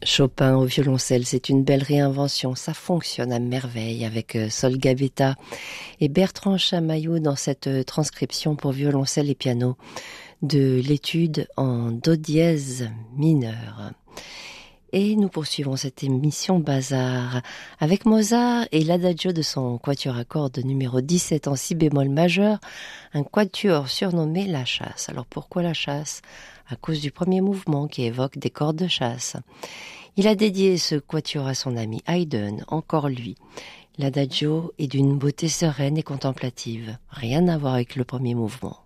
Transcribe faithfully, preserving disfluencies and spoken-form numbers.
Chopin au violoncelle, c'est une belle réinvention, ça fonctionne à merveille avec Sol Gabetta et Bertrand Chamaillou dans cette transcription pour violoncelle et piano de l'étude en do dièse mineur. Et nous poursuivons cette émission Bazar avec Mozart et l'adagio de son quatuor à cordes numéro dix-sept en si bémol majeur, un quatuor surnommé La Chasse. Alors pourquoi La Chasse ? À cause du premier mouvement qui évoque des cordes de chasse. Il a dédié ce quatuor à son ami Haydn, encore lui. L'adagio est d'une beauté sereine et contemplative, rien à voir avec le premier mouvement.